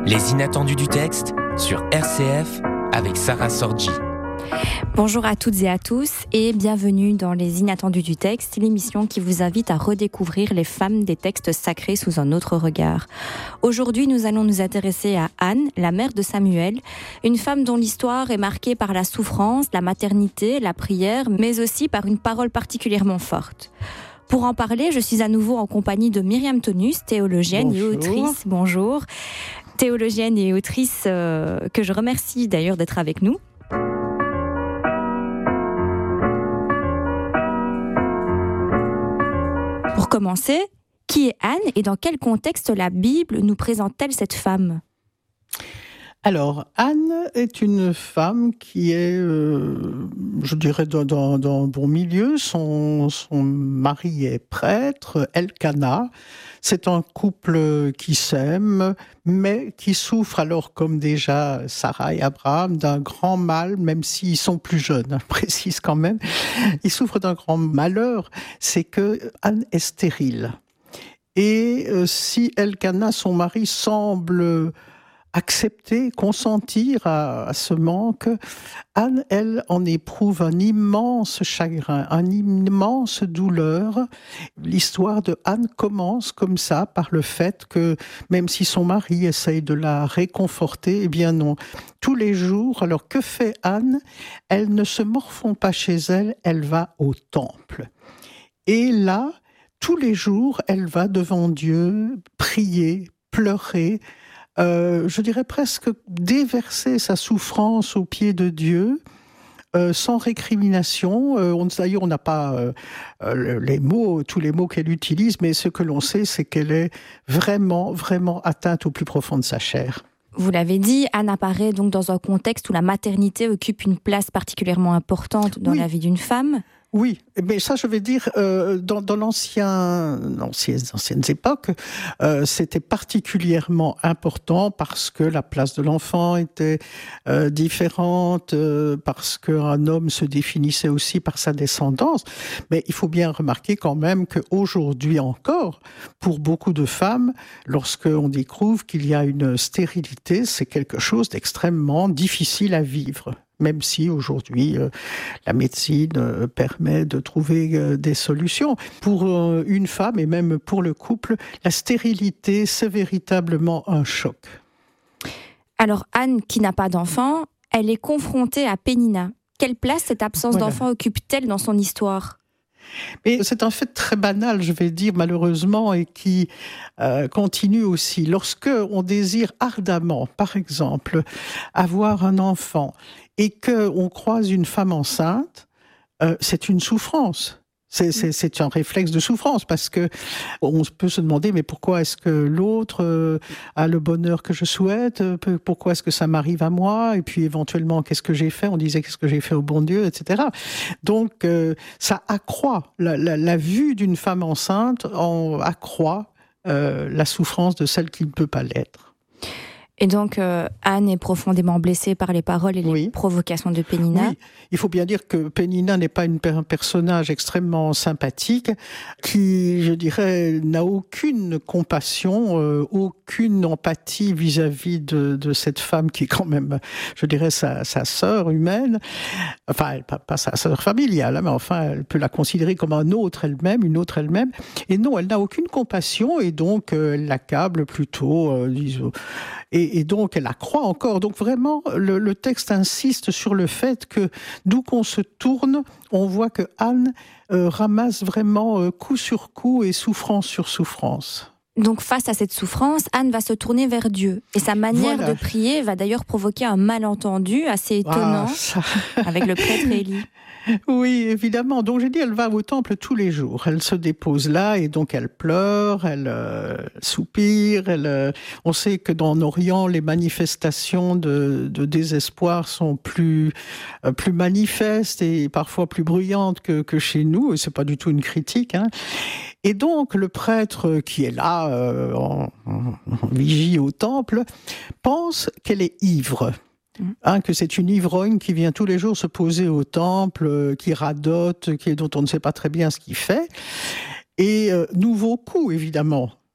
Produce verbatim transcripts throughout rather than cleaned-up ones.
Les inattendus du texte sur R C F avec Sarah Sorgi. Bonjour à toutes et à tous et bienvenue dans Les inattendus du texte, l'émission qui vous invite à redécouvrir les femmes des textes sacrés sous un autre regard. Aujourd'hui, nous allons nous intéresser à Anne, la mère de Samuel, une femme dont l'histoire est marquée par la souffrance, la maternité, la prière, mais aussi par une parole particulièrement forte. Pour en parler, je suis à nouveau en compagnie de Myriam Tonus, théologienne Bonjour. et autrice. Bonjour. Théologienne et autrice euh, que je remercie d'ailleurs d'être avec nous. Pour commencer, qui est Anne et dans quel contexte la Bible nous présente-t-elle cette femme ? Alors, Anne est une femme qui est, euh, je dirais, dans, dans, dans un bon milieu. Son, son mari est prêtre, Elkana. C'est un couple qui s'aime, mais qui souffre alors, comme déjà Sarah et Abraham, d'un grand mal, même s'ils sont plus jeunes, hein, précise quand même. Ils souffrent d'un grand malheur, c'est que Anne est stérile. Et euh, si Elkana, son mari, semble accepter, consentir à, à ce manque, Anne, elle, en éprouve un immense chagrin, une immense douleur. L'histoire de Anne commence comme ça, par le fait que, même si son mari essaye de la réconforter, eh bien non. Tous les jours, alors que fait Anne ? Elle ne se morfond pas chez elle, elle va au temple. Et là, tous les jours, elle va devant Dieu, prier, pleurer, Euh, je dirais presque déverser sa souffrance aux pieds de Dieu, euh, sans récrimination. Euh, on, d'ailleurs, on n'a pas euh, euh, les mots, tous les mots qu'elle utilise, mais ce que l'on sait, c'est qu'elle est vraiment, vraiment atteinte au plus profond de sa chair. Vous l'avez dit, Anne apparaît donc dans un contexte où la maternité occupe une place particulièrement importante dans oui. la vie d'une femme. Oui, mais ça, je vais dire, euh, dans, dans l'ancien, anciennes, anciennes époques, euh, c'était particulièrement important parce que la place de l'enfant était euh, différente, euh, parce qu'un homme se définissait aussi par sa descendance. Mais il faut bien remarquer quand même qu'aujourd'hui encore, pour beaucoup de femmes, lorsqu'on découvre qu'il y a une stérilité, c'est quelque chose d'extrêmement difficile à vivre. Même si aujourd'hui, euh, la médecine euh, permet de trouver euh, des solutions. Pour euh, une femme et même pour le couple, la stérilité, c'est véritablement un choc. Alors Anne, qui n'a pas d'enfant, elle est confrontée à Pénina. Quelle place cette absence voilà. d'enfant occupe-t-elle dans son histoire ? Mais c'est un fait très banal, je vais dire, malheureusement, et qui euh, continue aussi. Lorsque on désire ardemment, par exemple, avoir un enfant et qu'on croise une femme enceinte, euh, c'est une souffrance. C'est, c'est, c'est un réflexe de souffrance parce que on peut se demander mais pourquoi est-ce que l'autre euh, a le bonheur que je souhaite, pourquoi est-ce que ça m'arrive à moi et puis éventuellement qu'est-ce que j'ai fait, on disait qu'est-ce que j'ai fait au bon Dieu, et cetera. Donc euh, ça accroît la, la, la vue d'une femme enceinte, en accroît euh, la souffrance de celle qui ne peut pas l'être. Et donc, euh, Anne est profondément blessée par les paroles et les oui. provocations de Pénina. Oui, il faut bien dire que Pénina n'est pas une, un personnage extrêmement sympathique, qui, je dirais, n'a aucune compassion, euh, aucune empathie vis-à-vis de, de cette femme qui est quand même, je dirais, sa, sa sœur humaine. Enfin, pas, pas sa sœur familiale, mais enfin, elle peut la considérer comme un autre elle-même, une autre elle-même. Et non, elle n'a aucune compassion et donc euh, elle l'accable plutôt, euh, disons... Et, et donc, elle accroît encore. Donc, vraiment, le, le texte insiste sur le fait que, d'où qu'on se tourne, on voit que Anne euh, ramasse vraiment euh, coup sur coup et souffrance sur souffrance. Donc, face à cette souffrance, Anne va se tourner vers Dieu. Et sa manière voilà. de prier va d'ailleurs provoquer un malentendu assez étonnant ah, ça... avec le prêtre Élie. Oui, évidemment. Donc, j'ai dit, elle va au temple tous les jours. Elle se dépose là et donc elle pleure, elle euh, soupire. Elle, euh, on sait que dans l'Orient, les manifestations de, de désespoir sont plus, euh, plus manifestes et parfois plus bruyantes que, que chez nous. Et c'est pas du tout une critique, hein. Et donc, le prêtre qui est là, euh, en, en, en vigie au temple, pense qu'elle est ivre. Hein, que c'est une ivrogne qui vient tous les jours se poser au temple, euh, qui radote, qui, dont on ne sait pas très bien ce qu'il fait. Et euh, nouveau coup, évidemment.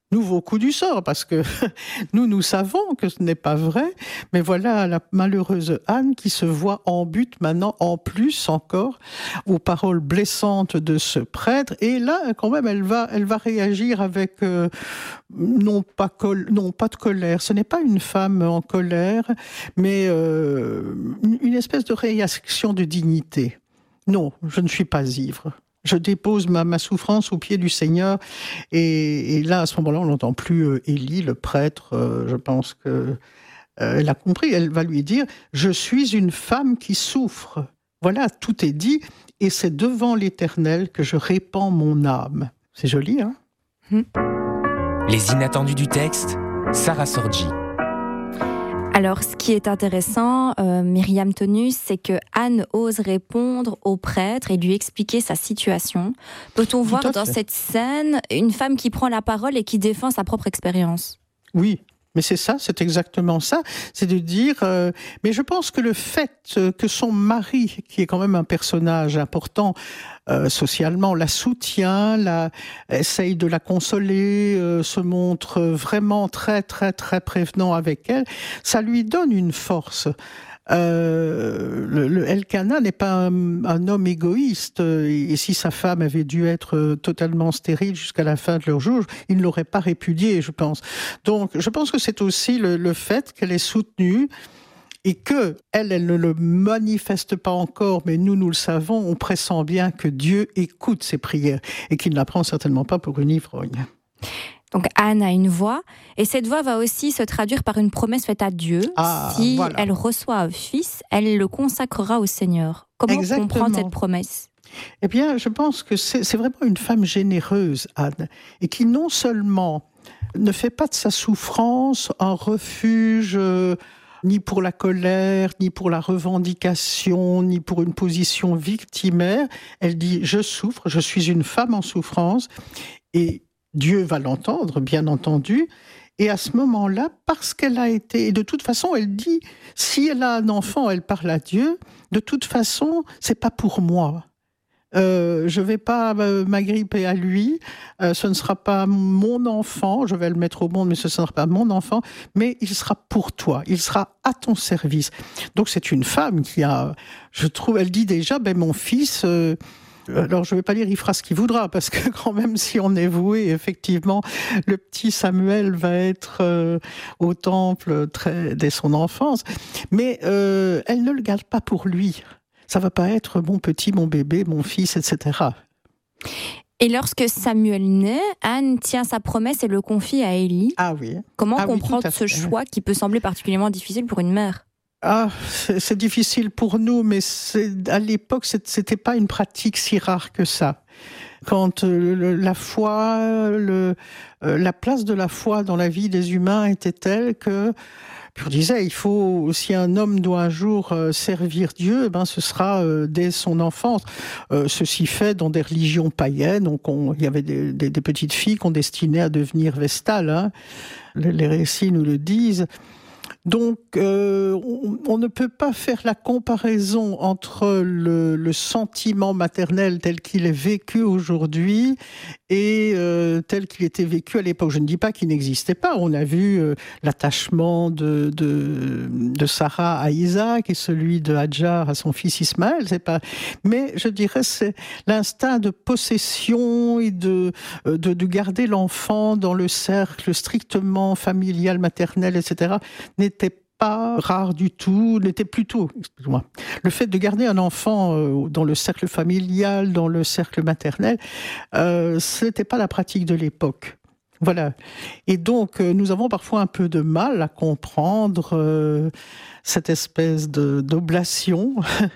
nouveau coup du sort, parce que nous, nous savons que ce n'est pas vrai, mais voilà la malheureuse Anne qui se voit en but maintenant, en plus encore, aux paroles blessantes de ce prêtre, et là, quand même, elle va, elle va réagir avec, euh, non, pas col- non, pas de colère, ce n'est pas une femme en colère, mais euh, une espèce de réaction de dignité. Non, je ne suis pas ivre. Je dépose ma, ma souffrance aux pieds du Seigneur. Et, et là, à ce moment-là, on n'entend plus euh, Élie, le prêtre. Euh, je pense que euh, elle a compris. Elle va lui dire « Je suis une femme qui souffre. » Voilà, tout est dit. Et c'est devant l'Éternel que je répands mon âme. C'est joli, hein ? Mmh. Les inattendus du texte, Sarah Sorgi. Alors, ce qui est intéressant, euh, Myriam Tonus, c'est que Anne ose répondre au prêtre et lui expliquer sa situation. Peut-on voir dans cette scène une femme qui prend la parole et qui défend sa propre expérience ? Oui. Mais c'est ça, c'est exactement ça. C'est de dire... Euh, mais je pense que le fait que son mari, qui est quand même un personnage important euh, socialement, la soutient, la, essaye de la consoler, euh, se montre vraiment très, très, très prévenant avec elle, ça lui donne une force. Euh, le, le Elkana n'est pas un, un homme égoïste, et, et si sa femme avait dû être totalement stérile jusqu'à la fin de leur jour, il ne l'aurait pas répudiée, je pense. Donc, je pense que c'est aussi le, le fait qu'elle est soutenue et que elle, elle ne le manifeste pas encore, mais nous, nous le savons, on pressent bien que Dieu écoute ses prières et qu'il ne la prend certainement pas pour une ivrogne. Donc Anne a une voix, et cette voix va aussi se traduire par une promesse faite à Dieu. Ah, si voilà. elle reçoit un fils, elle le consacrera au Seigneur. Comment Exactement. comprendre cette promesse ? Eh bien, je pense que c'est, c'est vraiment une femme généreuse, Anne, et qui non seulement ne fait pas de sa souffrance un refuge... Euh, ni pour la colère, ni pour la revendication, ni pour une position victimaire. Elle dit « je souffre, je suis une femme en souffrance » et Dieu va l'entendre, bien entendu. Et à ce moment-là, parce qu'elle a été... Et de toute façon, elle dit, si elle a un enfant, elle parle à Dieu, de toute façon, c'est pas pour moi. Euh, je vais pas euh, m'agripper à lui, euh, ce ne sera pas mon enfant, je vais le mettre au monde, mais ce ne sera pas mon enfant, mais il sera pour toi, il sera à ton service. Donc c'est une femme qui a, je trouve, elle dit déjà, ben mon fils... Euh, Alors, je ne vais pas dire il fera ce qu'il voudra, parce que quand même, si on est voué, effectivement, le petit Samuel va être euh, au temple très, dès son enfance. Mais euh, elle ne le garde pas pour lui. Ça ne va pas être mon petit, mon bébé, mon fils, et cetera. Et lorsque Samuel naît, Anne tient sa promesse et le confie à Élie. Ah oui. Comment ah comprendre oui, ce choix qui peut sembler particulièrement difficile pour une mère ? Ah, c'est, c'est difficile pour nous, mais c'est, à l'époque, c'est, c'était pas une pratique si rare que ça. Quand euh, le, la foi, le, euh, la place de la foi dans la vie des humains était telle que, on disait, il faut, si un homme doit un jour euh, servir Dieu, ben ce sera euh, dès son enfance. Euh, ceci fait dans des religions païennes, donc on, il y avait des, des, des petites filles qu'on destinait à devenir vestales. Hein. Les, les récits nous le disent. Donc, euh, on, on ne peut pas faire la comparaison entre le, le sentiment maternel tel qu'il est vécu aujourd'hui et euh, tel qu'il était vécu à l'époque. Je ne dis pas qu'il n'existait pas. On a vu euh, l'attachement de, de, de Sarah à Isaac et celui de Hadjar à son fils Ismaël. C'est pas... Mais je dirais c'est l'instinct de possession et de, de, de garder l'enfant dans le cercle strictement familial, maternel, et cetera n'était pas rare du tout, n'était plutôt, excuse-moi, le fait de garder un enfant euh, dans le cercle familial, dans le cercle maternel, euh, ce n'était pas la pratique de l'époque. Voilà. Et donc, euh, nous avons parfois un peu de mal à comprendre euh, cette espèce de, d'oblation.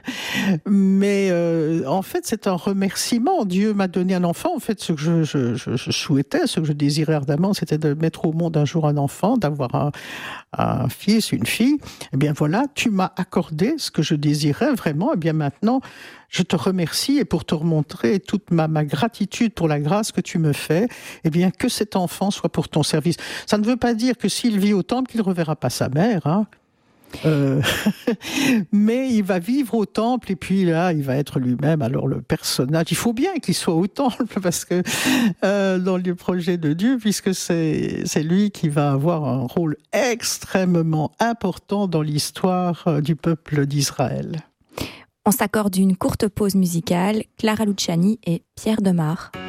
Mais euh, en fait, c'est un remerciement. Dieu m'a donné un enfant. En fait, ce que je, je, je, je souhaitais, ce que je désirais ardemment, c'était de mettre au monde un jour un enfant, d'avoir un, un fils, une fille. Eh bien voilà, tu m'as accordé ce que je désirais vraiment. Eh bien maintenant, je te remercie et pour te remontrer toute ma, ma gratitude pour la grâce que tu me fais, eh bien que cet enfant soit pour ton service. Ça ne veut pas dire que s'il vit au temple, qu'il ne reverra pas sa mère, hein. Euh, mais il va vivre au temple et puis là, il va être lui-même alors le personnage. Il faut bien qu'il soit au temple parce que euh, dans le projet de Dieu, puisque c'est, c'est lui qui va avoir un rôle extrêmement important dans l'histoire du peuple d'Israël. On s'accorde une courte pause musicale. Clara Luciani et Pierre Demar.